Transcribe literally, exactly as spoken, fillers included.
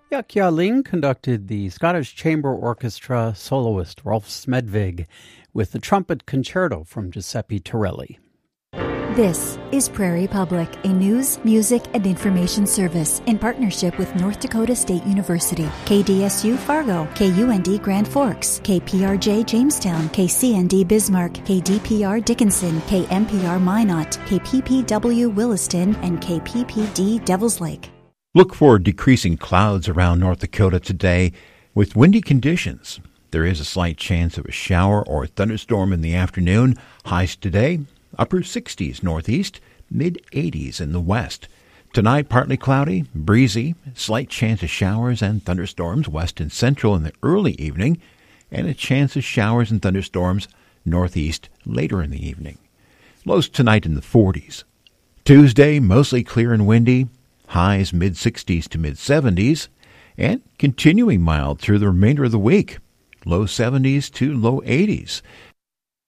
Jaak Ling conducted the Scottish Chamber Orchestra soloist Rolf Smedvig with the trumpet concerto from Giuseppe Torelli. This is Prairie Public, a news, music, and information service in partnership with North Dakota State University, K D S U Fargo, K U N D Grand Forks, K P R J Jamestown, K C N D Bismarck, K D P R Dickinson, K M P R Minot, K P P W Williston, and K P P D Devils Lake. Look for decreasing clouds around North Dakota today with windy conditions. There is a slight chance of a shower or thunderstorm in the afternoon. Highs today, upper sixties northeast, mid eighties in the west. Tonight, partly cloudy, breezy, slight chance of showers and thunderstorms west and central in the early evening, and a chance of showers and thunderstorms northeast later in the evening. Lows tonight in the forties. Tuesday, mostly clear and windy. Highs mid-sixties to mid-seventies, and continuing mild through the remainder of the week. Low seventies to low eighties.